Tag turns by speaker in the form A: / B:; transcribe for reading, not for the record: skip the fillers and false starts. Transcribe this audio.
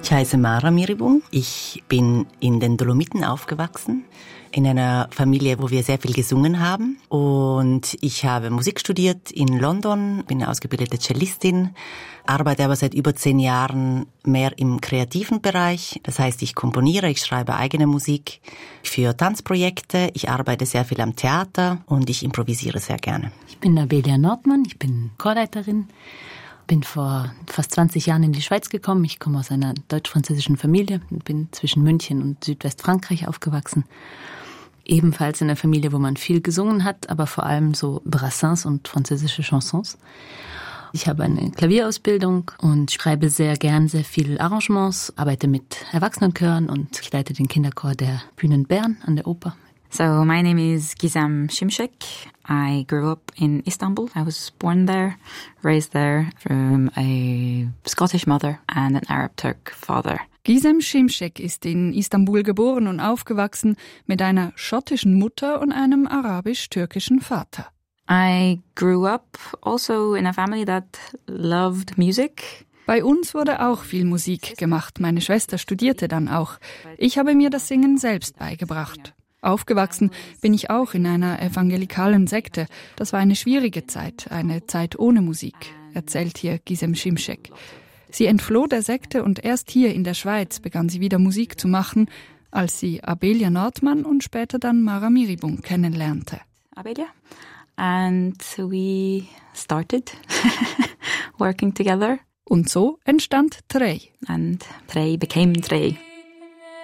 A: Ich heiße Mara Miribung. Ich bin in den Dolomiten aufgewachsen, in einer Familie, wo wir sehr viel gesungen haben. Und ich habe Musik studiert in London, bin eine ausgebildete Cellistin, arbeite aber seit über 10 Jahren mehr im kreativen Bereich. Das heißt, ich komponiere, ich schreibe eigene Musik für Tanzprojekte, ich arbeite sehr viel am Theater und ich improvisiere sehr gerne.
B: Ich bin Abelia Nordmann, ich bin Chorleiterin. Bin vor fast 20 Jahren in die Schweiz gekommen. Ich komme aus einer deutsch-französischen Familie und bin zwischen München und Südwestfrankreich aufgewachsen. Ebenfalls in einer Familie, wo man viel gesungen hat, aber vor allem so Brassens und französische Chansons. Ich habe eine Klavierausbildung und schreibe sehr gern sehr viel Arrangements, arbeite mit Erwachsenenchören und ich leite den Kinderchor der Bühnen Bern an der Oper.
C: So my name is Gizem Şimşek. I grew up in Istanbul. I was born there, raised there from a Scottish mother and an Arab Turk father.
D: Gizem Şimşek ist in Istanbul geboren und aufgewachsen mit einer schottischen Mutter und einem arabisch-türkischen Vater.
C: I grew up also in a family that loved music.
D: Bei uns wurde auch viel Musik gemacht. Meine Schwester studierte dann auch. Ich habe mir das Singen selbst beigebracht. Aufgewachsen bin ich auch in einer evangelikalen Sekte. Das war eine schwierige Zeit, eine Zeit ohne Musik, erzählt hier Gizem Şimşek. Sie entfloh der Sekte und erst hier in der Schweiz begann sie wieder Musik zu machen, als sie Abelia Nordmann und später dann Mara Miribung kennenlernte.
C: Abelia. And we started working together.
D: Und so entstand Trey.
C: And Trey became Trey.